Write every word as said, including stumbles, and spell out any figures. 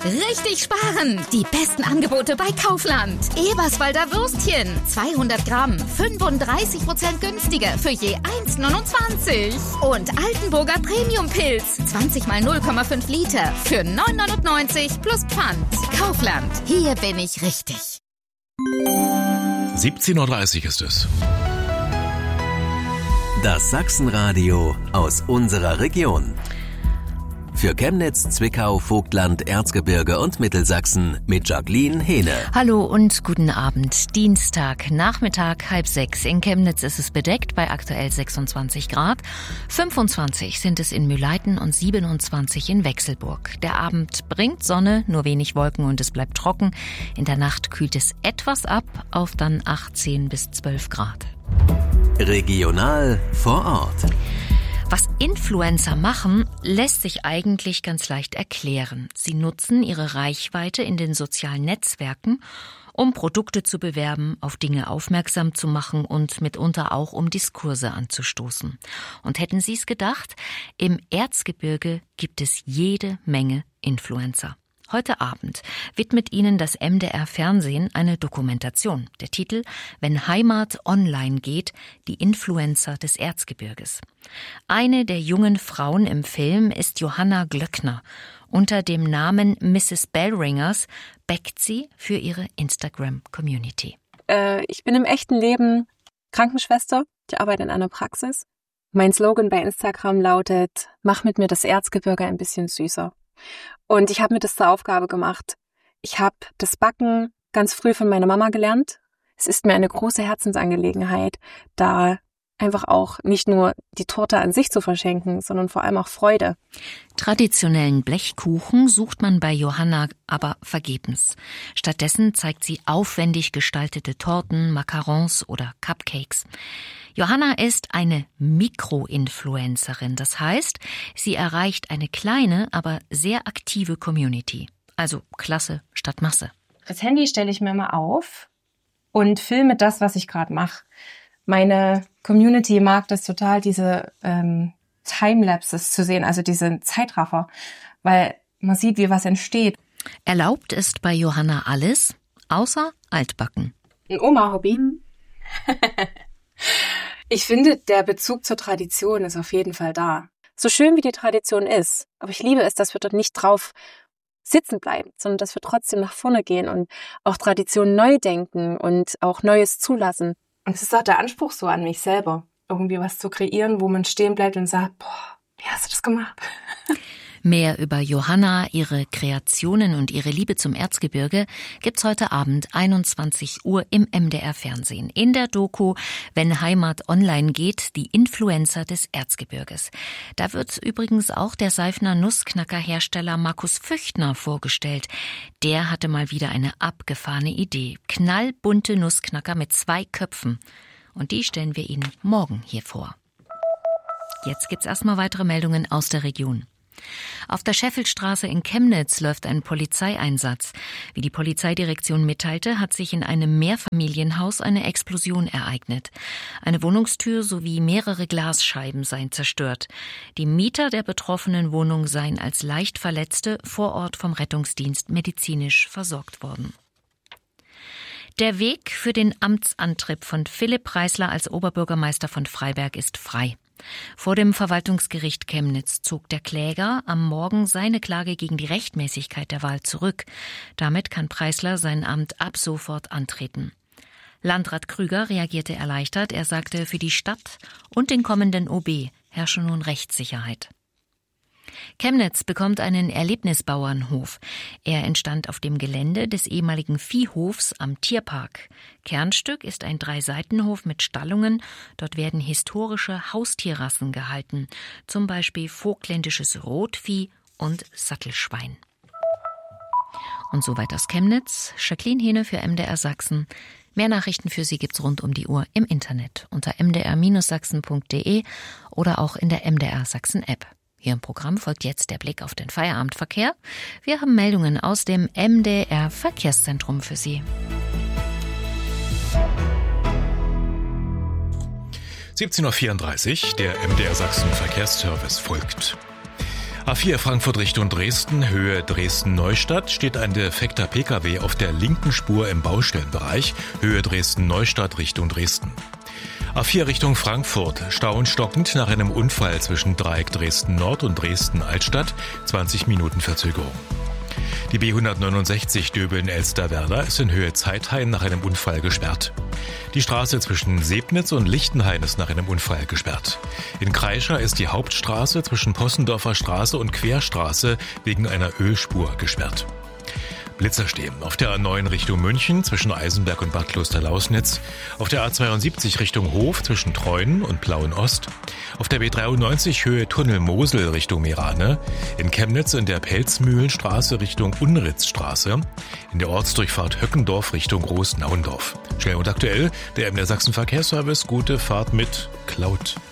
Richtig sparen! Die besten Angebote bei Kaufland. Eberswalder Würstchen. zweihundert Gramm. fünfunddreißig Prozent günstiger für je eins neunundzwanzig. Und Altenburger Premium-Pilz. zwanzig mal null Komma fünf Liter für neun neunundneunzig plus Pfand. Kaufland. Hier bin ich richtig. siebzehn Uhr dreißig ist es. Das Sachsenradio aus unserer Region. Für Chemnitz, Zwickau, Vogtland, Erzgebirge und Mittelsachsen mit Jacqueline Hehne. Hallo und guten Abend. Dienstag, Nachmittag, halb sechs. In Chemnitz ist es bedeckt bei aktuell sechsundzwanzig Grad. fünfundzwanzig sind es in Mühleiten und siebenundzwanzig in Wechselburg. Der Abend bringt Sonne, nur wenig Wolken und es bleibt trocken. In der Nacht kühlt es etwas ab auf dann achtzehn bis zwölf Grad. Regional vor Ort. Was Influencer machen, lässt sich eigentlich ganz leicht erklären. Sie nutzen ihre Reichweite in den sozialen Netzwerken, um Produkte zu bewerben, auf Dinge aufmerksam zu machen und mitunter auch um Diskurse anzustoßen. Und hätten Sie es gedacht, im Erzgebirge gibt es jede Menge Influencer. Heute Abend widmet Ihnen das M D R Fernsehen eine Dokumentation. Der Titel »Wenn Heimat online geht, die Influencer des Erzgebirges«. Eine der jungen Frauen im Film ist Johanna Glöckner. Unter dem Namen Misses Bellringers backt sie für ihre Instagram-Community. Äh, ich bin im echten Leben Krankenschwester. Ich arbeite in einer Praxis. Mein Slogan bei Instagram lautet: Mach mit mir das Erzgebirge ein bisschen süßer. Und ich habe mir das zur Aufgabe gemacht. Ich habe das Backen ganz früh von meiner Mama gelernt. Es ist mir eine große Herzensangelegenheit, da einfach auch nicht nur die Torte an sich zu verschenken, sondern vor allem auch Freude. Traditionellen Blechkuchen sucht man bei Johanna aber vergebens. Stattdessen zeigt sie aufwendig gestaltete Torten, Macarons oder Cupcakes. Johanna ist eine Mikro-Influencerin. Das heißt, sie erreicht eine kleine, aber sehr aktive Community. Also Klasse statt Masse. Das Handy stelle ich mir mal auf und filme das, was ich gerade mache. Meine Community mag das total, diese ähm, Timelapses zu sehen, also diese Zeitraffer, weil man sieht, wie was entsteht. Erlaubt ist bei Johanna alles, außer Altbacken. Ein Oma-Hobby. Ich finde, der Bezug zur Tradition ist auf jeden Fall da. So schön wie die Tradition ist, aber ich liebe es, dass wir dort nicht drauf sitzen bleiben, sondern dass wir trotzdem nach vorne gehen und auch Traditionen neu denken und auch Neues zulassen. Und es ist auch der Anspruch so an mich selber, irgendwie was zu kreieren, wo man stehen bleibt und sagt, boah, wie hast du das gemacht? Mehr über Johanna, ihre Kreationen und ihre Liebe zum Erzgebirge gibt's heute Abend einundzwanzig Uhr im M D R Fernsehen. In der Doku »Wenn Heimat online geht, die Influencer des Erzgebirges«. Da wird übrigens auch der Seifner Nussknacker-Hersteller Markus Füchtner vorgestellt. Der hatte mal wieder eine abgefahrene Idee. Knallbunte Nussknacker mit zwei Köpfen. Und die stellen wir Ihnen morgen hier vor. Jetzt gibt's erstmal weitere Meldungen aus der Region. Auf der Scheffelstraße in Chemnitz läuft ein Polizeieinsatz. Wie die Polizeidirektion mitteilte, hat sich in einem Mehrfamilienhaus eine Explosion ereignet. Eine Wohnungstür sowie mehrere Glasscheiben seien zerstört. Die Mieter der betroffenen Wohnung seien als leicht Verletzte vor Ort vom Rettungsdienst medizinisch versorgt worden. Der Weg für den Amtsantritt von Philipp Preisler als Oberbürgermeister von Freiberg ist frei. Vor dem Verwaltungsgericht Chemnitz zog der Kläger am Morgen seine Klage gegen die Rechtmäßigkeit der Wahl zurück. Damit kann Preisler sein Amt ab sofort antreten. Landrat Krüger reagierte erleichtert. Er sagte, für die Stadt und den kommenden O B herrsche nun Rechtssicherheit. Chemnitz bekommt einen Erlebnisbauernhof. Er entstand auf dem Gelände des ehemaligen Viehhofs am Tierpark. Kernstück ist ein Dreiseitenhof mit Stallungen. Dort werden historische Haustierrassen gehalten, zum Beispiel vogtländisches Rotvieh und Sattelschwein. Und soweit aus Chemnitz. Jacqueline Hehne für M D R Sachsen. Mehr Nachrichten für Sie gibt's rund um die Uhr im Internet unter m d r Bindestrich sachsen punkt d e oder auch in der M D R Sachsen App. Hier im Programm folgt jetzt der Blick auf den Feierabendverkehr. Wir haben Meldungen aus dem M D R Verkehrszentrum für Sie. siebzehn Uhr vierunddreißig, der M D R Sachsen Verkehrsservice folgt. A vier Frankfurt Richtung Dresden, Höhe Dresden-Neustadt, steht ein defekter Pkw auf der linken Spur im Baustellenbereich, Höhe Dresden-Neustadt Richtung Dresden. A vier Richtung Frankfurt, stauend stockend nach einem Unfall zwischen Dreieck Dresden-Nord und Dresden-Altstadt, zwanzig Minuten Verzögerung. Die B hundertneunundsechzig Döbeln-Elsterwerda ist in Höhe Zeithain nach einem Unfall gesperrt. Die Straße zwischen Sebnitz und Lichtenhain ist nach einem Unfall gesperrt. In Kreischer ist die Hauptstraße zwischen Possendorfer Straße und Querstraße wegen einer Ölspur gesperrt. Blitzer stehen auf der A neun Richtung München zwischen Eisenberg und Bad Klosterlausnitz, auf der A zweiundsiebzig Richtung Hof zwischen Treuen und Plauen-Ost, auf der B dreiundneunzig Höhe Tunnel Mosel Richtung Merane, in Chemnitz in der Pelzmühlenstraße Richtung Unritzstraße, in der Ortsdurchfahrt Höckendorf Richtung Großnauendorf. Schnell und aktuell, der M D R Sachsen Verkehrsservice, gute Fahrt mit Cloud.